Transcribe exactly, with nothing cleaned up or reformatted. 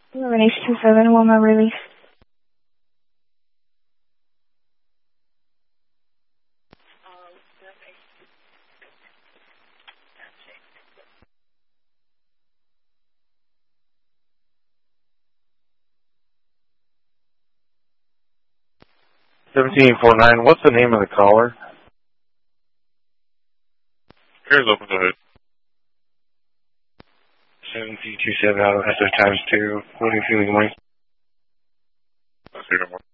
eleven H two seven, Wilma release. seventeen forty-nine, what's the name of the caller? Here's open to it. seven G two seven out of S O times two. What are you feeling, Mike? Let's see.